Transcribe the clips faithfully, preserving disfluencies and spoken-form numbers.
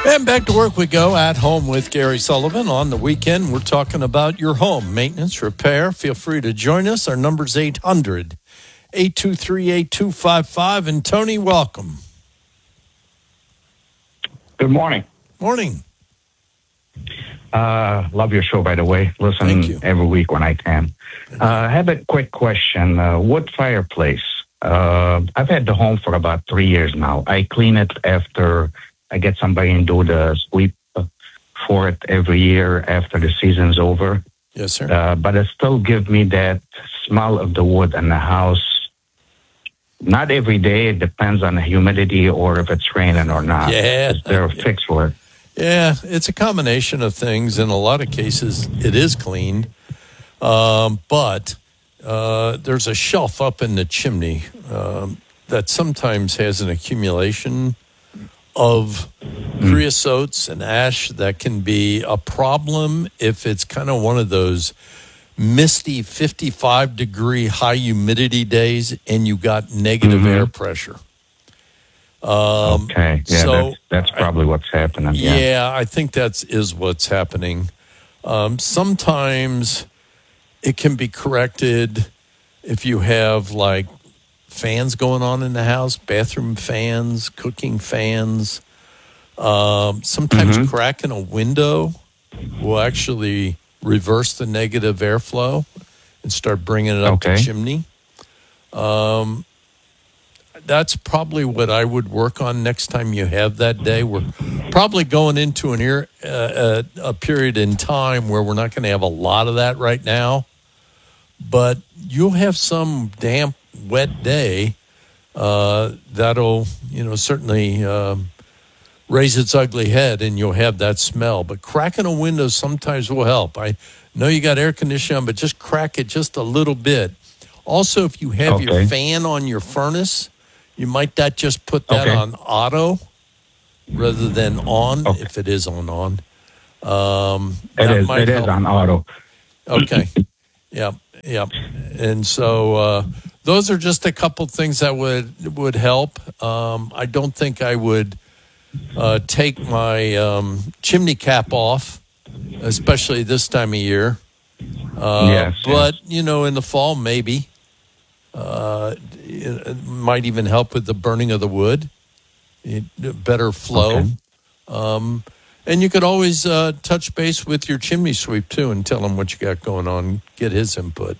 And back to work we go at home with Gary Sullivan. On the weekend, we're talking about your home maintenance, repair. Feel free to join us. Our number's eight hundred, eight two three, eight two five five. And Tony, welcome. Good morning. Morning. Uh, love your show, by the way. Listen every week when I can. Uh, I have a quick question. Uh, wood fireplace. Uh, I've had the home for about three years now. I clean it after I get somebody and do the sweep for it every year after the season's over. Yes, sir. Uh, but it still gives me that smell of the wood in the house. Not every day. It depends on the humidity or if it's raining or not. Yeah. Is there a fix for it? Yeah, it's a combination of things. In a lot of cases, it is cleaned. Um, but uh, there's a shelf up in the chimney um, that sometimes has an accumulation of creosotes and ash that can be a problem if it's kind of one of those misty fifty-five degree high humidity days and you got negative mm-hmm. air pressure. Um, okay, yeah, so that's, that's probably I, what's happening. Yeah. yeah, I think that's is what's happening. Um, sometimes it can be corrected if you have like fans going on in the house, bathroom fans, cooking fans. Um, sometimes mm-hmm. cracking a window will actually reverse the negative airflow and start bringing it up okay. the chimney. Um, that's probably what I would work on next time you have that day. We're probably going into an ear, uh, a, a period in time where we're not going to have a lot of that right now. But you'll have some damp, wet day uh, that'll, you know, certainly um, raise its ugly head, and you'll have that smell. But cracking a window sometimes will help. I know you got air conditioning on, but just crack it just a little bit. Also, if you have okay. your fan on your furnace, you might that just put that okay. on auto rather than on, okay. if it is on on. Um, it is, it is on auto. Okay. Yeah. Yeah. And so uh, those are just a couple things that would would help. Um, I don't think I would uh, take my um, chimney cap off, especially this time of year. Uh, yes, but, yes. you know, in the fall, maybe. Uh, it might even help with the burning of the wood. It, better flow. Okay. Um, and you could always uh, touch base with your chimney sweep, too, and tell him what you got going on. Get his input.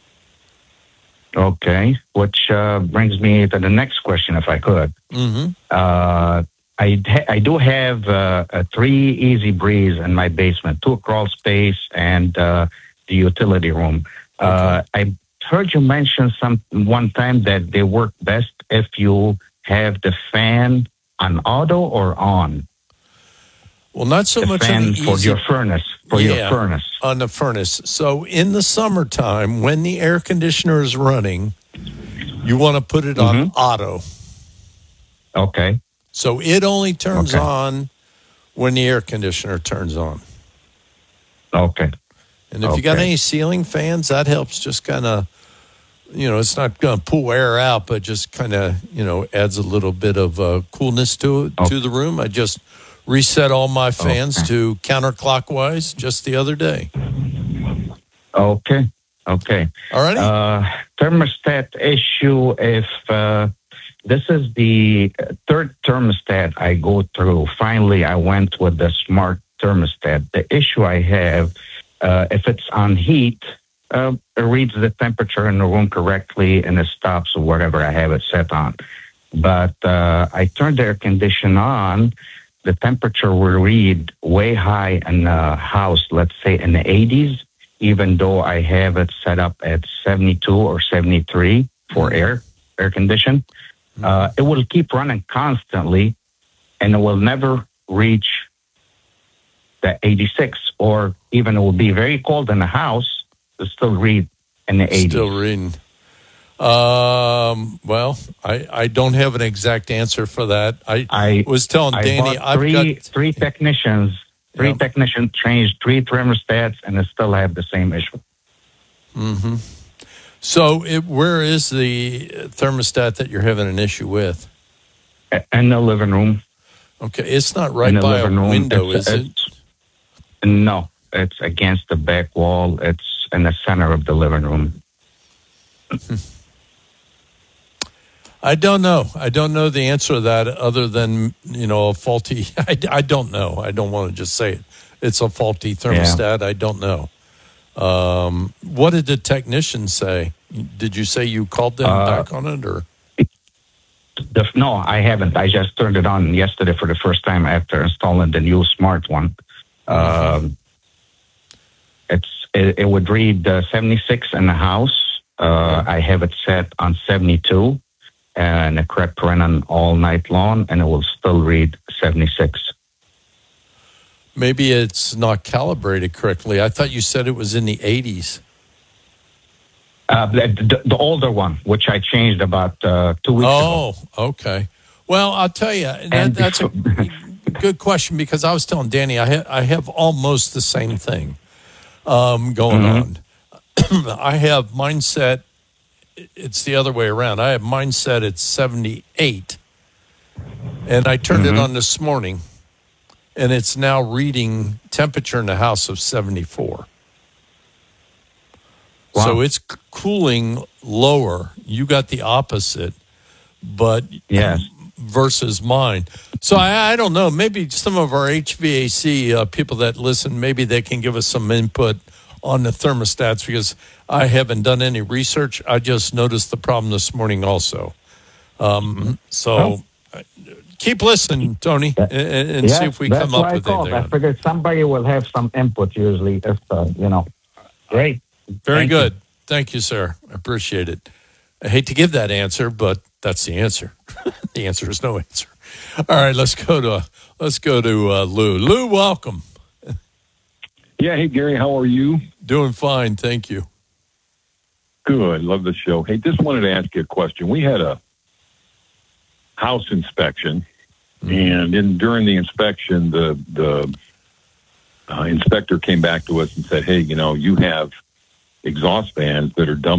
Okay. Which uh, brings me to the next question, if I could. Mm-hmm. Uh, I, ha- I do have uh, a three Easy Breeze in my basement, two crawl space, and uh, the utility room. Okay. Uh, I heard you mention some one time that they work best if you have the fan on auto or on. Well, not so the much fan on the for easy, your furnace. For yeah, your furnace. On the furnace. So in the summertime, when the air conditioner is running, you want to put it on mm-hmm. auto. Okay. So it only turns okay. on when the air conditioner turns on. Okay. And if okay. you got any ceiling fans, that helps just kind of, you know, it's not going to pull air out, but just kind of, you know, adds a little bit of uh, coolness to it, okay. to the room. I just reset all my fans okay. to counterclockwise just the other day. Okay. Okay. All right. Uh, thermostat issue. If uh, this is the third thermostat I go through, finally I went with the smart thermostat. The issue I have, uh, if it's on heat, uh, it reads the temperature in the room correctly and it stops whatever I have it set on. But uh, I turned the air conditioner on. The temperature will read way high in the house, let's say in the eighties, even though I have it set up at seventy-two or seventy-three for air air condition. Uh, it will keep running constantly, and it will never reach the eighty-six, or even it will be very cold in the house, it still read in the eighties. Still reading. Um, well, I, I don't have an exact answer for that. I, I was telling I Danny, bought three, I've got three technicians, three yeah. technicians changed three thermostats, and they still have the same issue. Mm-hmm. So, it, where is the thermostat that you're having an issue with? In the living room. Okay, it's not right in the by a living room. window, It's- is it? it's- No, it's against the back wall. It's in the center of the living room. I don't know. I don't know the answer to that other than, you know, a faulty. I, I don't know. I don't want to just say it. It's a faulty thermostat. I don't know. Um, what did the technician say? Did you say you called them Uh, back on it, or? The, no, I haven't. I just turned it on yesterday for the first time after installing the new smart one. Um, it's it, it would read uh, seventy-six in the house. Uh, I have it set on seventy-two, and it kept running all night long, and it will still read seventy-six. Maybe it's not calibrated correctly. I thought you said it was in the eighties. Uh, the, the, the older one, which I changed about uh, two weeks ago. Oh, okay. Well, I'll tell you, that, And that's a good question because I was telling Danny I, ha- I have almost the same thing um, going Mm-hmm. on. I have mine set, it's the other way around. I have mine set at seventy-eight, and I turned Mm-hmm. it on this morning, and it's now reading temperature in the house of seventy-four. Wow. So it's c- cooling lower. You got the opposite, but Yes. versus mine. So I, I don't know. Maybe some of our H V A C uh, people that listen, maybe they can give us some input on the thermostats because I haven't done any research. I just noticed the problem this morning also. Um, so Oh. uh, keep listening, Tony, and, and Yes, see if we that's come up why I with called. anything. I figured somebody will have some input usually if, uh, you know. Great. Very Thank good. Thank you, sir. I appreciate it. I hate to give that answer, but that's the answer. The answer is no answer. All right, let's go to let's go to uh, Lou. Lou, welcome. Yeah, hey Gary, how are you? Doing fine, thank you. Good, love the show. Hey, just wanted to ask you a question. We had a house inspection, and in during the inspection, the the uh, inspector came back to us and said, "Hey, you know, you have exhaust fans that are dumping